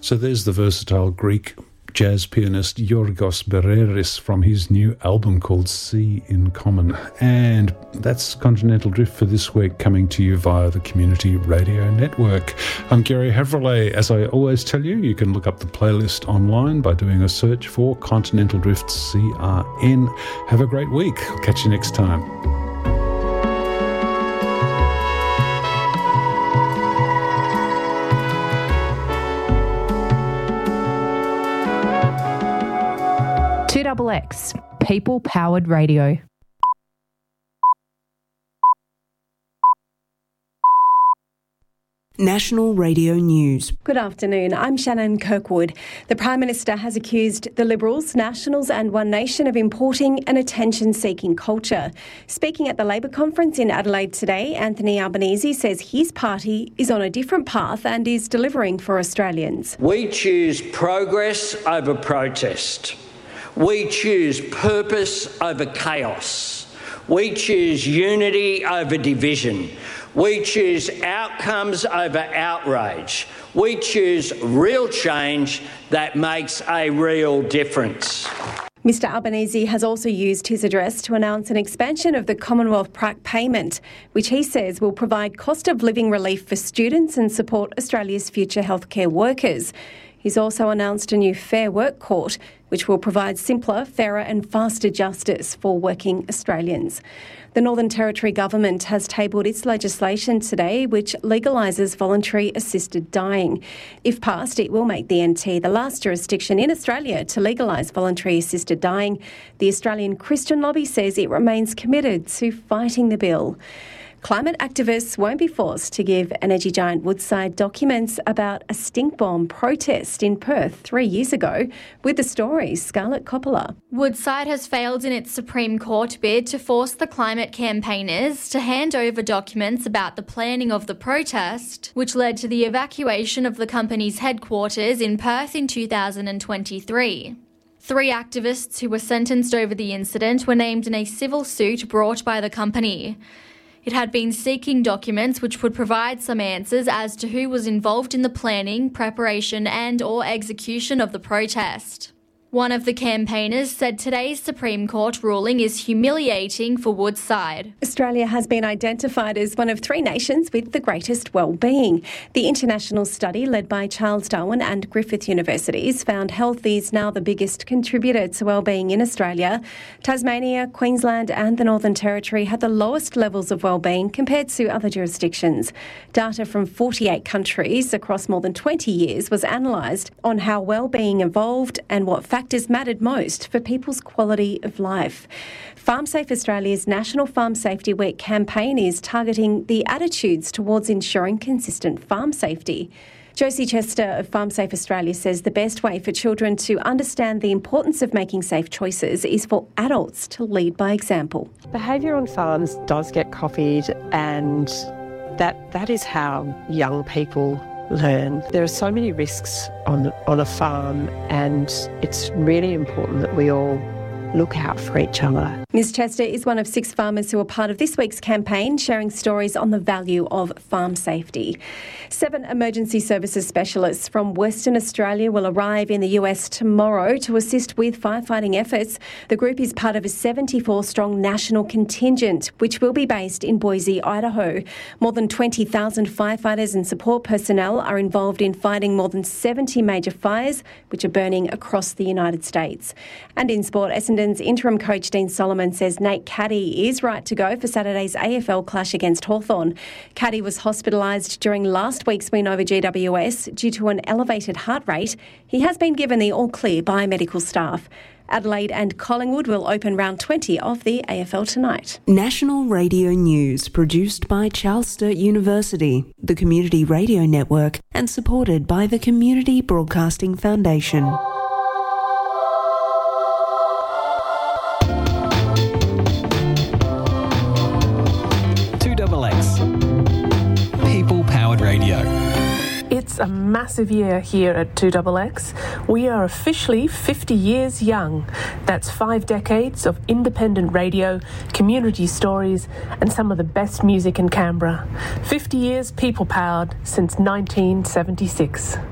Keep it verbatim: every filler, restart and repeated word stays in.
So there's the versatile Greek jazz pianist Yorgos Bereris from his new album called Sea in Common. And that's Continental Drift for this week, coming to you via the Community Radio Network. I'm Gary Havrillay. As I always tell you, you can look up the playlist online by doing a search for Continental Drift C R N. Have a great week. I'll catch you next time. two X X, people-powered radio. National Radio News. Good afternoon, I'm Shannon Kirkwood. The Prime Minister has accused the Liberals, Nationals and One Nation of importing an attention-seeking culture. Speaking at the Labor conference in Adelaide today, Anthony Albanese says his party is on a different path and is delivering for Australians. We choose progress over protest. We choose purpose over chaos. We choose unity over division. We choose outcomes over outrage. We choose real change that makes a real difference. Mister Albanese has also used his address to announce an expansion of the Commonwealth Prac payment, which he says will provide cost of living relief for students and support Australia's future healthcare workers. He's also announced a new Fair Work Court, which will provide simpler, fairer and faster justice for working Australians. The Northern Territory Government has tabled its legislation today, which legalises voluntary assisted dying. If passed, it will make the N T the last jurisdiction in Australia to legalise voluntary assisted dying. The Australian Christian Lobby says it remains committed to fighting the bill. Climate activists won't be forced to give energy giant Woodside documents about a stink bomb protest in Perth three years ago. With the story, Scarlett Coppola. Woodside has failed in its Supreme Court bid to force the climate campaigners to hand over documents about the planning of the protest, which led to the evacuation of the company's headquarters in Perth in two thousand twenty-three. Three activists who were sentenced over the incident were named in a civil suit brought by the company. It had been seeking documents which would provide some answers as to who was involved in the planning, preparation and or execution of the protest. One of the campaigners said today's Supreme Court ruling is humiliating for Woodside. Australia has been identified as one of three nations with the greatest well-being. The international study led by Charles Darwin and Griffith Universities found health is now the biggest contributor to well-being in Australia. Tasmania, Queensland and the Northern Territory had the lowest levels of well-being compared to other jurisdictions. Data from forty-eight countries across more than twenty years was analysed on how well-being evolved and what factors Factors mattered most for people's quality of life. FarmSafe Australia's National Farm Safety Week campaign is targeting the attitudes towards ensuring consistent farm safety. Josie Chester of FarmSafe Australia says the best way for children to understand the importance of making safe choices is for adults to lead by example. Behaviour on farms does get copied, and that that is how young people learn. There are so many risks on on a farm, and it's really important that we all look out for each other. Miz Chester is one of six farmers who are part of this week's campaign, sharing stories on the value of farm safety. Seven emergency services specialists from Western Australia will arrive in the U S tomorrow to assist with firefighting efforts. The group is part of a seventy-four strong national contingent, which will be based in Boise, Idaho. More than twenty thousand firefighters and support personnel are involved in fighting more than seventy major fires, which are burning across the United States. And in sport, Essendon's interim coach Dean Solomon says Nate Caddy is right to go for Saturday's A F L clash against Hawthorn. Caddy was hospitalised during last week's win over G W S due to an elevated heart rate. He has been given the all-clear by medical staff. Adelaide and Collingwood will open round twenty of the A F L tonight. National Radio News, produced by Charles Sturt University, the Community Radio Network, and supported by the Community Broadcasting Foundation. two X X, people-powered radio. It's a massive year here at two X X. We are officially fifty years young. That's five decades of independent radio, community stories, and some of the best music in Canberra. fifty years people-powered since nineteen seventy-six.